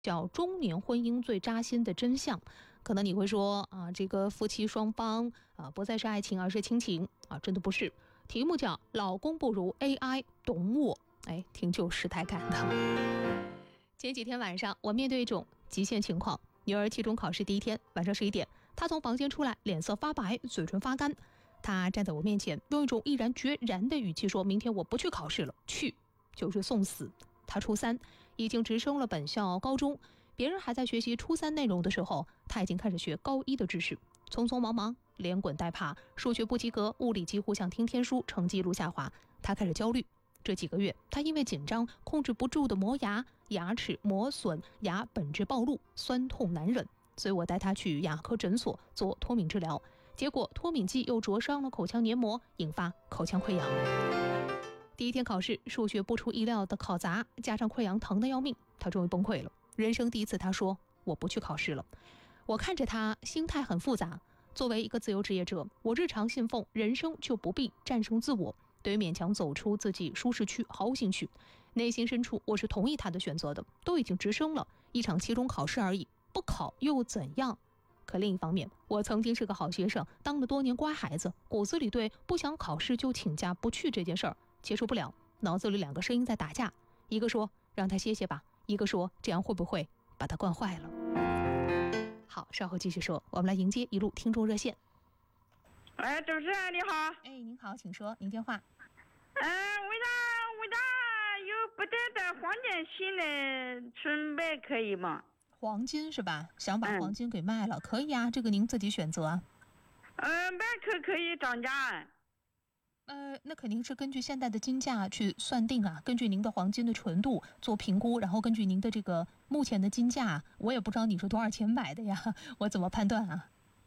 叫中年婚姻最扎心的真相。可能你会说啊，这个夫妻双方不再是爱情，而是亲情啊，真的不是。题目叫老公不如 AI 懂我，挺有时代感的。前几天晚上，我面对一种极限情况，女儿期中考试第一天晚上11点，她从房间出来，脸色发白，嘴唇发干。她站在我面前，用一种毅然决然的语气说：明天我不去考试了，去就是送死。她初3，已经直升了本校高中，别人还在学习初3内容的时候，她已经开始学高1的知识，匆匆忙忙，连滚带爬，数学不及格，物理几乎像听天书，成绩一路下滑。她开始焦虑。这几个月，她因为紧张控制不住的磨牙，牙齿磨损，牙本质暴露，酸痛难忍，所以我带她去牙科诊所做脱敏治疗，结果脱敏剂又灼伤了口腔黏膜，引发口腔溃疡。第一天考试，数学不出意料的考砸，加上溃疡疼得要命，她终于崩溃了。人生第一次，她说我不去考试了。我看着她，心态很复杂。作为一个自由职业者，我日常信奉人生就不必战胜自我，对于勉强走出自己舒适区毫无兴趣。内心深处我是同意他的选择的，都已经直升了，一场期中考试而已，不考又怎样？可另一方面，我曾经是个好学生，当了多年乖孩子，骨子里对不想考试就请假不去这件事儿接受不了，脑子里两个声音在打架，一个说让他歇歇吧，一个说这样会不会把他惯坏了。好，稍后继续说，我们来迎接一路听众热线。 主持人你好。 您好，请说，您电话。 为啥有不得的黄金新的准备可以吗？ 黄金是吧？想把黄金给卖了，可以啊，这个您自己选择啊。 卖可以涨价。 那肯定是根据现在的金价去算定啊，根据您的黄金的纯度做评估，然后根据您的这个目前的金价，我也不知道你是多少钱买的呀，我怎么判断啊？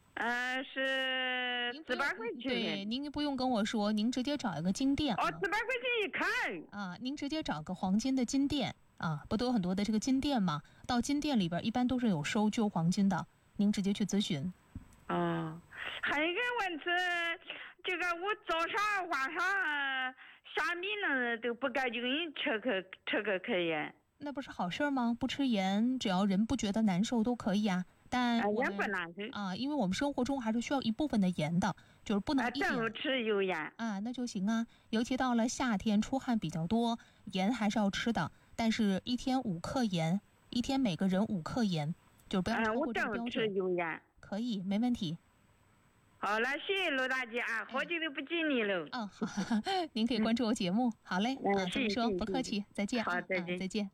是400块钱。 对，您不用跟我说，您直接找一个金店。 400块钱一看啊，您直接找个黄金的金店啊，不都有很多的这个金店吗？到金店里边一般都是有收旧黄金的，您直接去咨询。 还有一个问题，这个我早上晚上下米了都不敢就给你吃个可以。 那不是好事吗？不吃盐，只要人不觉得难受都可以啊。但也不难受啊，因为我们生活中还是需要一部分的盐的，就是不能一点正吃有盐啊，那就行啊。尤其到了夏天，出汗比较多，盐还是要吃的，但是1天5克盐，一天每个人5克盐，就是不要超过这个标准。 我正吃有盐， 可以，没问题。 好了，谢谢罗大姐啊，好久都不见你了。 好，您可以关注我节目。好嘞，这么说，不客气，再见。 好，再见， 再见。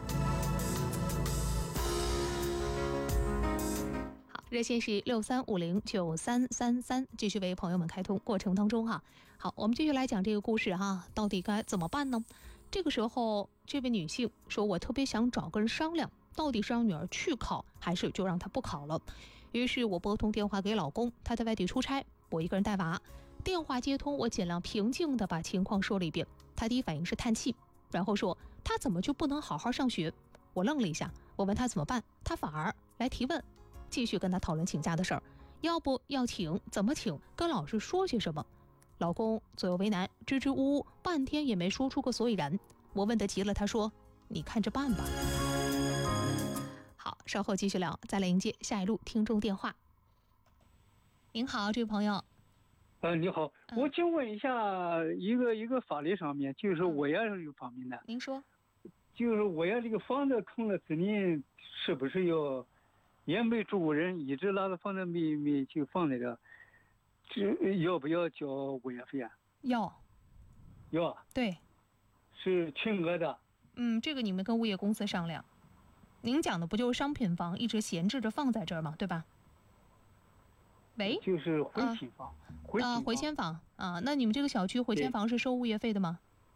好，热线是63509333，继续为朋友们开通。过程当中好，我们继续来讲这个故事到底该怎么办呢？这个时候，这位女性说：“我特别想找个人商量，到底是让女儿去考，还是就让她不考了？”于是我拨通电话给老公，他在外地出差，我一个人带娃。电话接通，我尽量平静地把情况说了一遍。他第一反应是叹气，然后说他怎么就不能好好上学？我愣了一下，我问他怎么办，他反而来提问，继续跟他讨论请假的事儿，要不要请，怎么请，跟老师说些什么。老公左右为难，支支吾吾，半天也没说出个所以然。我问得急了，他说你看着办吧。好，稍后继续聊，再来迎接下一路听众电话。您好，这位朋友。 你好，我请问一下一个法律上面，就是我要这个方面的。 您说。 就是我要这个房子空了3年，是不是要也没住人，一直拿着房子没就放在这，要不要交物业费啊？ 要。对。 是全额的。 这个你们跟物业公司商量。您讲的不就是商品房一直闲置着放在这儿吗？对吧？喂， 就是回迁房。 回迁房啊，那你们这个小区回迁房是收物业费的吗？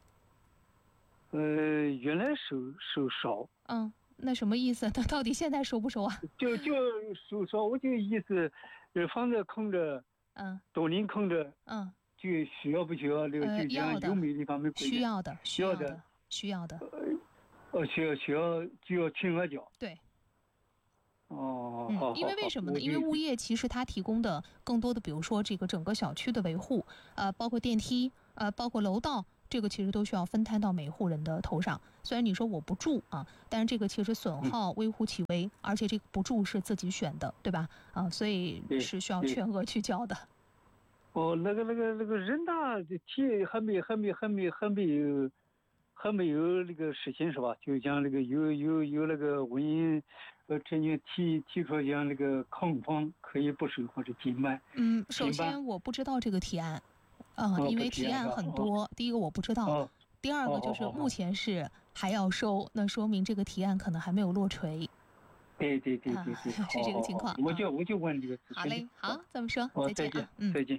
原来收少。 那什么意思？他到底现在收不收啊？ 就收少，我就意思，房子空着，多年空着，就需要不需要这个就像有没地方没规定？需要的。 需要的。 需要就要全额交。 对。 好。 因为为什么呢？因为物业其实它提供的更多的，比如说这个整个小区的维护，包括电梯，包括楼道， 这个其实都需要分摊到每一户人的头上。虽然你说我不住啊，但是这个其实损耗微乎其微，而且这个不住是自己选的，对吧？啊，所以是需要全额去交的。 哦，那个人大提还没有那个实行是吧？就讲那个有那个文印，这你提出讲那个抗方可以不收或者禁卖。 首先我不知道这个提案，因为提案很多。第一个我不知道，第二个就是目前是还要收，那说明这个提案可能还没有落锤。 对，是这个情况。 我就问这个。 好嘞，好，咱们说再见啊， 再见。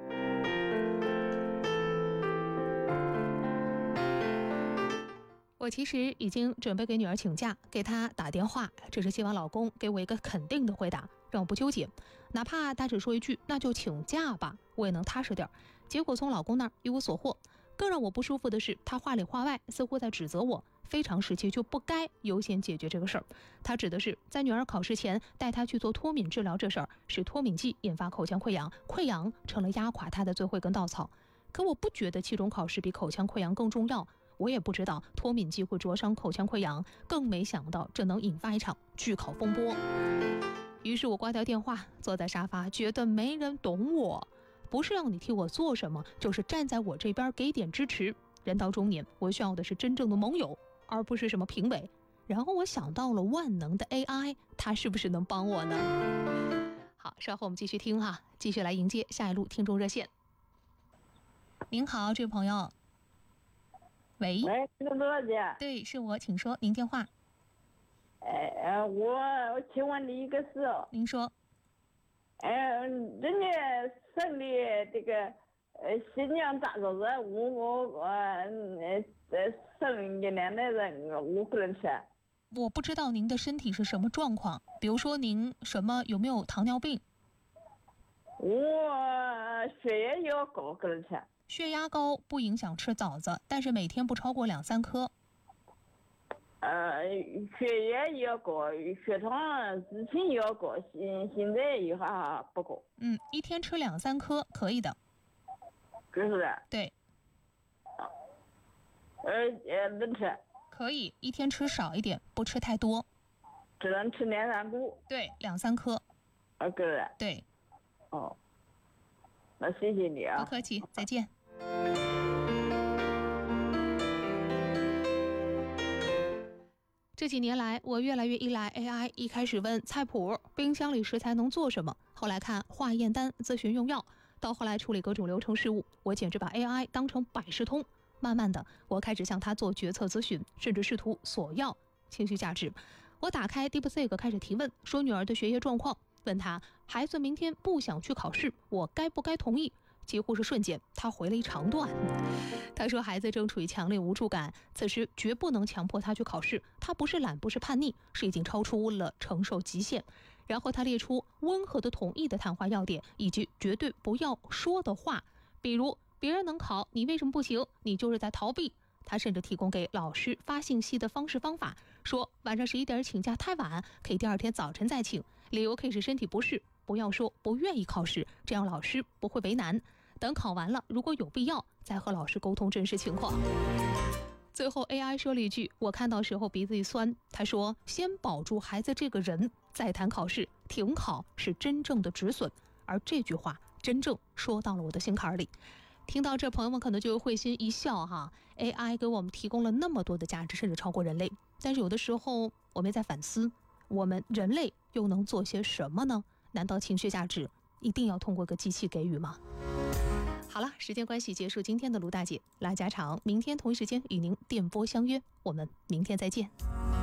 我其实已经准备给女儿请假，给她打电话，只是希望老公给我一个肯定的回答，让我不纠结，哪怕他只说一句那就请假吧，我也能踏实点。结果从老公那儿一无所获。更让我不舒服的是，他话里话外似乎在指责我非常时期就不该优先解决这个事儿。他指的是在女儿考试前带她去做脱敏治疗这事儿，是脱敏剂引发口腔溃疡，溃疡成了压垮她的最后一根稻草。可我不觉得期中考试比口腔溃疡更重要，我也不知道脱敏剂会灼伤口腔溃疡，更没想到这能引发一场拒考风波。于是我挂掉电话，坐在沙发，觉得没人懂我，不是要你替我做什么，就是站在我这边给点支持。人到中年，我需要的是真正的盟友，而不是什么评委。然后我想到了万能的 AI， 它是不是能帮我呢？好，稍后我们继续听哈，继续来迎接下一路听众热线。您好，这位朋友。喂， 是罗姐。 对，是我，请说，您电话。 我请问你一个事。 您说。 人家省里这个新疆大肉子问我省一年的人我不能吃。 我不知道您的身体是什么状况，比如说您有没有糖尿病？ 我血压有高，不能吃。 血压高不影响吃枣子，但是每天不超过2-3颗。 血压也高，血糖之前也高，现在一下不高。 一天吃2-3颗可以的。 是不是？ 对。 能吃。 可以，一天吃少一点，不吃太多。 只能吃2-3颗。 对，2-3颗。 对。 对。 哦。那谢谢你啊。 不客气，再见。这几年来，我越来越依赖 AI。一开始问菜谱、冰箱里食材能做什么，后来看化验单、咨询用药，到后来处理各种流程事务，我简直把 AI 当成百事通。慢慢的，我开始向他做决策咨询，甚至试图索要情绪价值。我打开 DeepSeek 开始提问，说女儿的学业状况，问他孩子明天不想去考试，我该不该同意？几乎是瞬间，他回了一长段。他说孩子正处于强烈无助感，此时绝不能强迫他去考试，他不是懒，不是叛逆，是已经超出了承受极限。然后他列出温和的同意的谈话要点，以及绝对不要说的话，比如别人能考，你为什么不行？你就是在逃避。他甚至提供给老师发信息的方法，说晚上11点请假太晚，可以第2天早晨再请，理由可以是身体不适，不要说不愿意考试，这样老师不会为难。等考完了，如果有必要，再和老师沟通真实情况。最后 AI 说了一句，我看到时候鼻子一酸，他说先保住孩子这个人，再谈考试，停考是真正的止损。而这句话真正说到了我的心坎里。听到这，朋友们可能就会心一笑哈。AI 给我们提供了那么多的价值，甚至超过人类。但是有的时候我们在反思，我们人类又能做些什么呢？难道情绪价值一定要通过个机器给予吗？好了，时间关系结束今天的卢大姐拉家常，明天同一时间与您电波相约，我们明天再见。